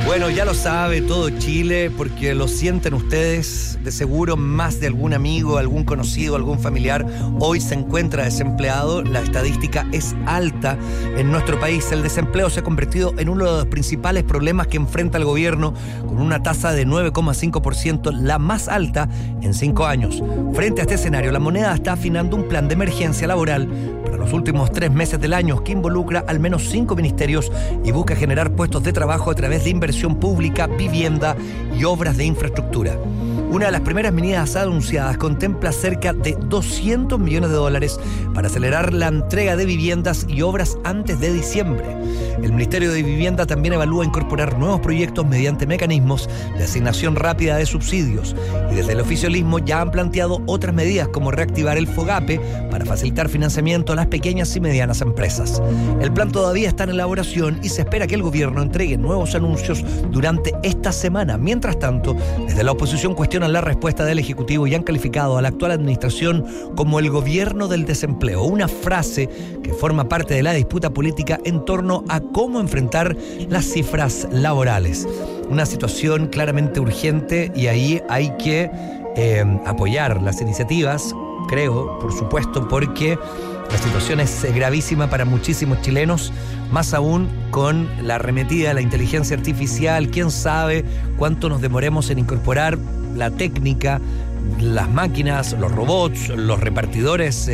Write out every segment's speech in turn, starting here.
Bueno, ya lo sabe todo Chile, porque lo sienten ustedes, de seguro más de algún amigo, algún conocido, algún familiar hoy se encuentra desempleado. La estadística es alta en nuestro país. El desempleo se ha convertido en uno de los principales problemas que enfrenta el gobierno, con una tasa de 9,5%, la más alta en 5 años. Frente a este escenario, la moneda está afinando un plan de emergencia laboral para los últimos 3 meses del año, que involucra al menos 5 ministerios y busca generar puestos de trabajo a través de inversión pública, vivienda y obras de infraestructura. Una de las primeras medidas anunciadas contempla cerca de $200 millones para acelerar la entrega de viviendas y obras antes de diciembre. El Ministerio de Vivienda también evalúa incorporar nuevos proyectos mediante mecanismos de asignación rápida de subsidios. Y desde el oficialismo ya han planteado otras medidas, como reactivar el FOGAPE para facilitar financiamiento a las pequeñas y medianas empresas. El plan todavía está en elaboración y se espera que el gobierno entregue nuevos anuncios durante esta semana. Mientras tanto, desde la oposición cuestionan la respuesta del Ejecutivo y han calificado a la actual administración como el gobierno del desempleo, una frase que forma parte de la disputa política en torno a cómo enfrentar las cifras laborales. Una situación claramente urgente, y ahí hay que apoyar las iniciativas, creo, por supuesto, porque la situación es gravísima para muchísimos chilenos, más aún con la arremetida de la inteligencia artificial. Quién sabe cuánto nos demoremos en incorporar la técnica, las máquinas, los robots, los repartidores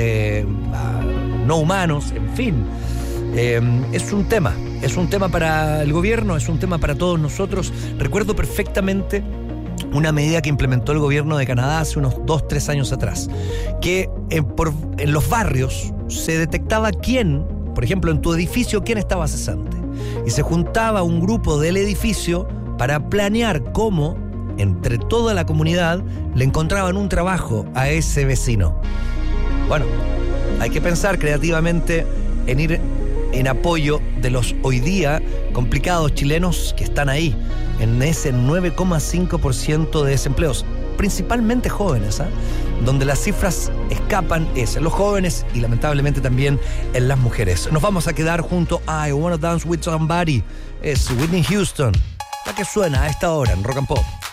no humanos, en fin. Es un tema para el gobierno, es un tema para todos nosotros. Recuerdo perfectamente una medida que implementó el gobierno de Canadá hace unos 2-3 años atrás, que en los barrios se detectaba quién, por ejemplo, en tu edificio, quién estaba cesante. Y se juntaba un grupo del edificio para planear cómo, entre toda la comunidad, le encontraban un trabajo a ese vecino. Bueno, hay que pensar creativamente en ir en apoyo de los hoy día complicados chilenos que están ahí, en ese 9,5% de desempleos, principalmente jóvenes, donde las cifras escapan es en los jóvenes y lamentablemente también en las mujeres. Nos vamos a quedar junto a I Wanna Dance With Somebody. Es Whitney Houston, la que suena a esta hora en Rock and Pop.